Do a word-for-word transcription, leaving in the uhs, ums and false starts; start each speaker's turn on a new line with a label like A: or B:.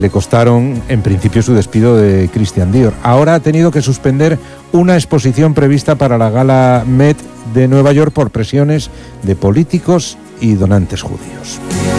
A: le costaron en principio su despido de Christian Dior. Ahora ha tenido que suspender una exposición prevista para la Gala Met de Nueva York por presiones de políticos y donantes judíos.